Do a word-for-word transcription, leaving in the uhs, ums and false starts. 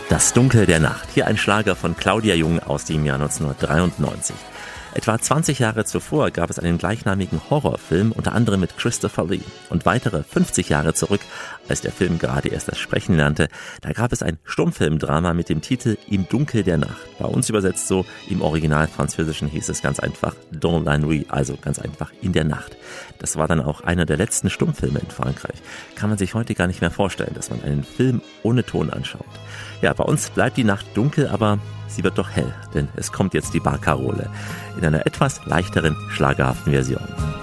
Das Dunkel der Nacht. Hier ein Schlager von Claudia Jung aus dem Jahr neunzehnhundertdreiundneunzig. Etwa zwanzig Jahre zuvor gab es einen gleichnamigen Horrorfilm, unter anderem mit Christopher Lee. Und weitere fünfzig Jahre zurück, als der Film gerade erst das Sprechen lernte, da gab es ein Stummfilmdrama mit dem Titel Im Dunkel der Nacht. Bei uns übersetzt so, im Original Französischen hieß es ganz einfach Dans la nuit, also ganz einfach in der Nacht. Das war dann auch einer der letzten Stummfilme in Frankreich. Kann man sich heute gar nicht mehr vorstellen, dass man einen Film ohne Ton anschaut. Ja, bei uns bleibt die Nacht dunkel, aber sie wird doch hell, denn es kommt jetzt die Barkarole in einer etwas leichteren, schlagerhaften Version.